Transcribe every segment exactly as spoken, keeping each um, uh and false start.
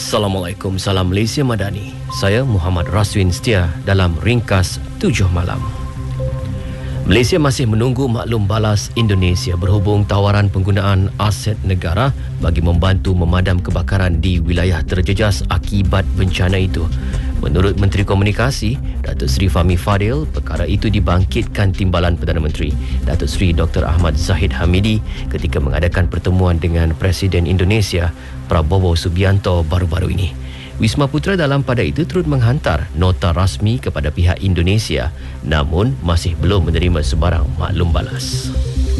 Assalamualaikum, salam Malaysia Madani. Saya Muhammad Raswin Setia dalam Ringkas tujuh Malam. Malaysia masih menunggu maklum balas Indonesia berhubung tawaran penggunaan aset negara bagi membantu memadam kebakaran di wilayah terjejas akibat bencana itu. Menurut Menteri Komunikasi, Datuk Seri Fahmi Fadil, perkara itu dibangkitkan Timbalan Perdana Menteri, Datuk Seri Doktor Ahmad Zahid Hamidi ketika mengadakan pertemuan dengan Presiden Indonesia, Prabowo Subianto baru-baru ini. Wisma Putra dalam pada itu turut menghantar nota rasmi kepada pihak Indonesia, namun masih belum menerima sebarang maklum balas.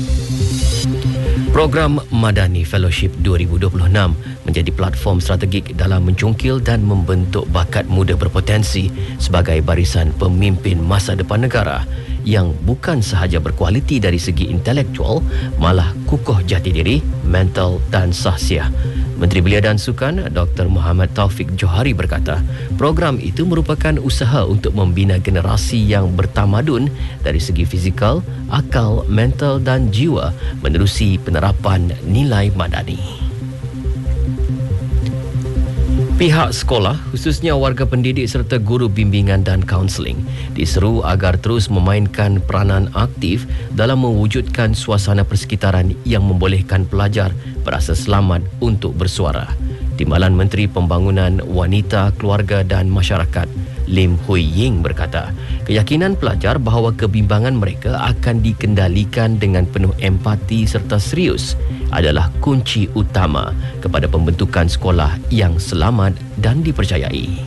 Program Madani Fellowship dua ribu dua puluh enam menjadi platform strategik dalam mencungkil dan membentuk bakat muda berpotensi sebagai barisan pemimpin masa depan negara yang bukan sahaja berkualiti dari segi intelektual, malah kukuh jati diri, mental dan sahsiah. Menteri Belia dan Sukan Doktor Muhammad Taufik Johari berkata, program itu merupakan usaha untuk membina generasi yang bertamadun dari segi fizikal, akal, mental dan jiwa menerusi penerapan nilai madani. Pihak sekolah, khususnya warga pendidik serta guru bimbingan dan kaunseling, diseru agar terus memainkan peranan aktif dalam mewujudkan suasana persekitaran yang membolehkan pelajar berasa selamat untuk bersuara. Timbalan Menteri Pembangunan Wanita, Keluarga dan Masyarakat, Lim Hui Ying berkata, keyakinan pelajar bahawa kebimbangan mereka akan dikendalikan dengan penuh empati serta serius adalah kunci utama kepada pembentukan sekolah yang selamat dan dipercayai.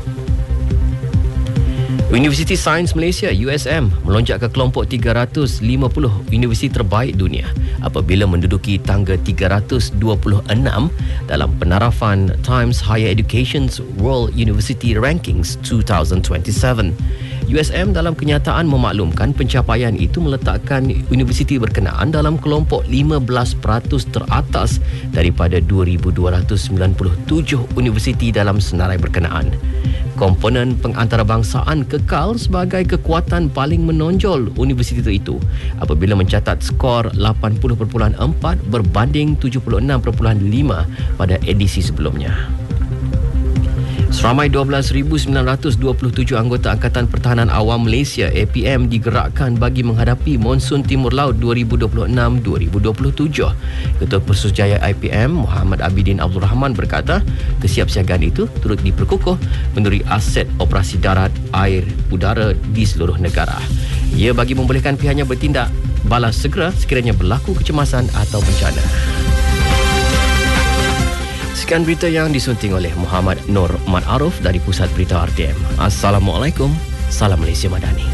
Universiti Sains Malaysia U S M melonjak ke kelompok tiga ratus lima puluh universiti terbaik dunia apabila menduduki tangga tiga ratus dua puluh enam dalam penarafan Times Higher Education's World University Rankings dua ribu dua puluh tujuh. U S M dalam kenyataan memaklumkan pencapaian itu meletakkan universiti berkenaan dalam kelompok lima belas peratus teratas daripada dua ribu dua ratus sembilan puluh tujuh universiti dalam senarai berkenaan. Komponen pengantarabangsaaan kekal sebagai kekuatan paling menonjol universiti itu apabila mencatat skor lapan puluh perpuluhan empat berbanding tujuh puluh enam perpuluhan lima pada edisi sebelumnya. Seramai dua belas ribu sembilan ratus dua puluh tujuh anggota Angkatan Pertahanan Awam Malaysia A P M digerakkan bagi menghadapi monsun Timur Laut dua ribu dua puluh enam dua ribu dua puluh tujuh. Ketua Persusjaya I P M Muhammad Abidin Abdul Rahman berkata, kesiapsiagaan itu turut diperkukuh menurut aset operasi darat, air, udara di seluruh negara. Ia bagi membolehkan pihaknya bertindak balas segera sekiranya berlaku kecemasan atau bencana. Sekian berita yang disunting oleh Muhammad Nur Mat Aruf dari Pusat Berita R T M. Assalamualaikum, salam Malaysia Madani.